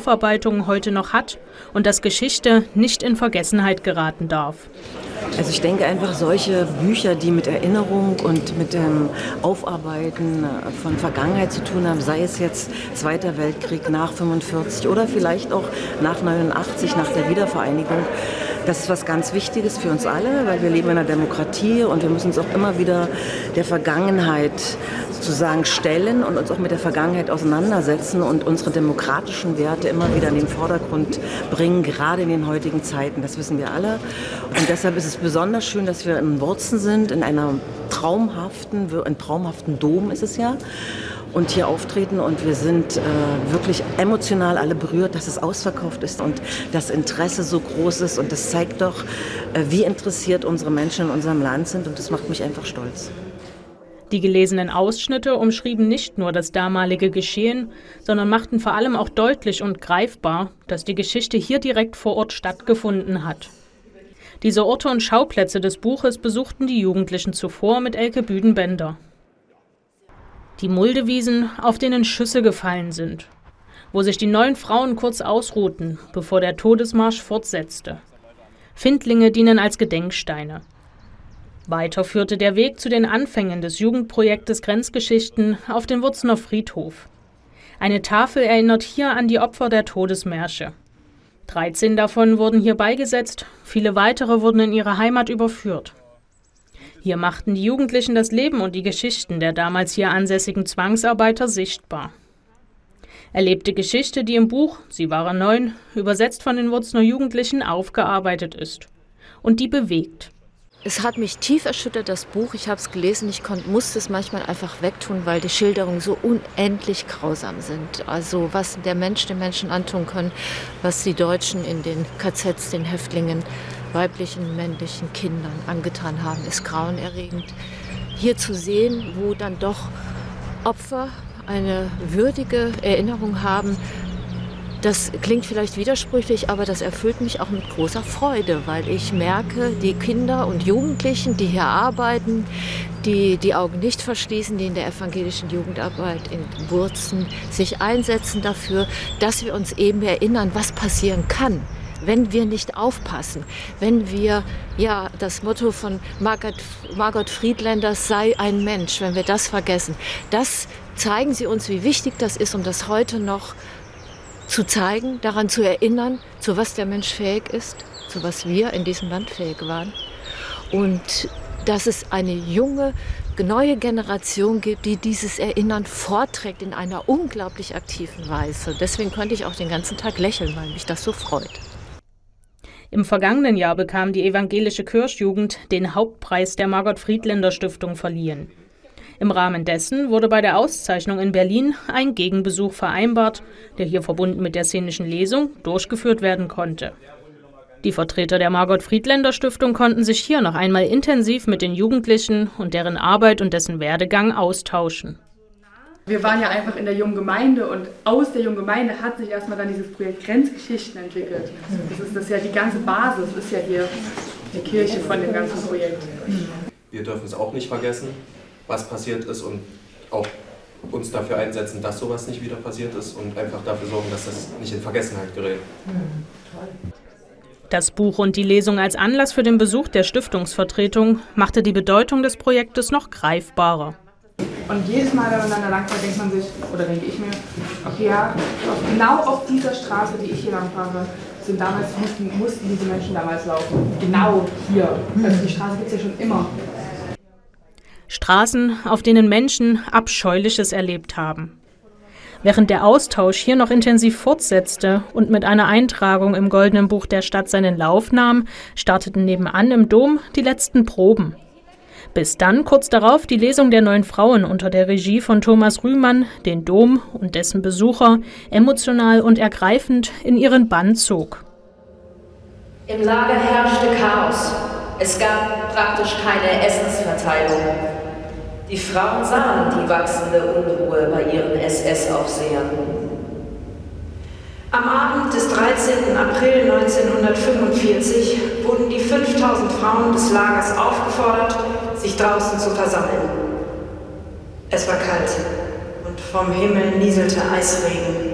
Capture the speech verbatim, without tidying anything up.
Aufarbeitung heute noch hat und dass Geschichte nicht in Vergessenheit geraten darf. Also ich denke einfach, solche Bücher, die mit Erinnerung und mit dem Aufarbeiten von Vergangenheit zu tun haben, sei es jetzt Zweiter Weltkrieg nach fünfundvierzig oder vielleicht auch nach neunundachtzig, nach der Wiedervereinigung, das ist was ganz Wichtiges für uns alle, weil wir leben in einer Demokratie und wir müssen uns auch immer wieder der Vergangenheit sozusagen stellen und uns auch mit der Vergangenheit auseinandersetzen und unsere demokratischen Werte immer wieder in den Vordergrund bringen, gerade in den heutigen Zeiten. Das wissen wir alle. Und deshalb ist es besonders schön, dass wir in Wurzen sind, in einer traumhaften, ein traumhaften Dom ist es ja, und hier auftreten und wir sind äh, wirklich emotional alle berührt, dass es ausverkauft ist und das Interesse so groß ist und das zeigt doch, äh, wie interessiert unsere Menschen in unserem Land sind und das macht mich einfach stolz. Die gelesenen Ausschnitte umschrieben nicht nur das damalige Geschehen, sondern machten vor allem auch deutlich und greifbar, dass die Geschichte hier direkt vor Ort stattgefunden hat. Diese Orte und Schauplätze des Buches besuchten die Jugendlichen zuvor mit Elke Büdenbender. Die Muldewiesen, auf denen Schüsse gefallen sind, wo sich die neun Frauen kurz ausruhten, bevor der Todesmarsch fortsetzte. Findlinge dienen als Gedenksteine. Weiter führte der Weg zu den Anfängen des Jugendprojektes Grenzgeschichten auf den Wurzener Friedhof. Eine Tafel erinnert hier an die Opfer der Todesmärsche. dreizehn davon wurden hier beigesetzt, viele weitere wurden in ihre Heimat überführt. Hier machten die Jugendlichen das Leben und die Geschichten der damals hier ansässigen Zwangsarbeiter sichtbar. Erlebte Geschichte, die im Buch Sie waren neun, übersetzt von den Wurzener Jugendlichen, aufgearbeitet ist. Und die bewegt. Es hat mich tief erschüttert, das Buch. Ich habe es gelesen, ich konnt, musste es manchmal einfach wegtun, weil die Schilderungen so unendlich grausam sind. Also was der Mensch den Menschen antun kann, was die Deutschen in den K Zs, den Häftlingen, weiblichen, männlichen Kindern angetan haben, ist grauenerregend. Hier zu sehen, wo dann doch Opfer eine würdige Erinnerung haben, das klingt vielleicht widersprüchlich, aber das erfüllt mich auch mit großer Freude, weil ich merke, die Kinder und Jugendlichen, die hier arbeiten, die die Augen nicht verschließen, die in der evangelischen Jugendarbeit in Wurzen sich einsetzen dafür, dass wir uns eben erinnern, was passieren kann, wenn wir nicht aufpassen, wenn wir, ja, das Motto von Margot, Margot Friedländer, sei ein Mensch, wenn wir das vergessen. Das zeigen sie uns, wie wichtig das ist, um das heute noch zu zeigen, daran zu erinnern, zu was der Mensch fähig ist, zu was wir in diesem Land fähig waren. Und dass es eine junge, neue Generation gibt, die dieses Erinnern vorträgt in einer unglaublich aktiven Weise. Deswegen konnte ich auch den ganzen Tag lächeln, weil mich das so freut. Im vergangenen Jahr bekam die evangelische Kirchjugend den Hauptpreis der Margot Friedländer Stiftung verliehen. Im Rahmen dessen wurde bei der Auszeichnung in Berlin ein Gegenbesuch vereinbart, der hier verbunden mit der szenischen Lesung durchgeführt werden konnte. Die Vertreter der Margot Friedländer Stiftung konnten sich hier noch einmal intensiv mit den Jugendlichen und deren Arbeit und dessen Werdegang austauschen. Wir waren ja einfach in der jungen Gemeinde und aus der jungen Gemeinde hat sich erstmal dann dieses Projekt Grenzgeschichten entwickelt. Das ist, das ist ja die ganze Basis, das ist ja hier die Kirche von dem ganzen Projekt. Wir dürfen es auch nicht vergessen, was passiert ist und auch uns dafür einsetzen, dass sowas nicht wieder passiert ist und einfach dafür sorgen, dass das nicht in Vergessenheit gerät. Das Buch und die Lesung als Anlass für den Besuch der Stiftungsvertretung machte die Bedeutung des Projektes noch greifbarer. Und jedes Mal, wenn man dann da lang fährt, denkt man sich, oder denke ich mir, okay, ja, genau auf dieser Straße, die ich hier lang fahre, sind damals, mussten, mussten diese Menschen damals laufen. Genau hier. Also die Straße gibt es ja schon immer. Straßen, auf denen Menschen Abscheuliches erlebt haben. Während der Austausch hier noch intensiv fortsetzte und mit einer Eintragung im Goldenen Buch der Stadt seinen Lauf nahm, starteten nebenan im Dom die letzten Proben. Bis dann kurz darauf die Lesung der neun Frauen unter der Regie von Thomas Rühmann den Dom und dessen Besucher emotional und ergreifend in ihren Bann zog. Im Lager herrschte Chaos. Es gab praktisch keine Essensverteilung. Die Frauen sahen die wachsende Unruhe bei ihren S S-Aufsehern. Am Abend des dreizehnten April neunzehnhundertfünfundvierzig wurden die fünftausend Frauen des Lagers aufgefordert, sich draußen zu versammeln. Es war kalt und vom Himmel nieselte Eisregen.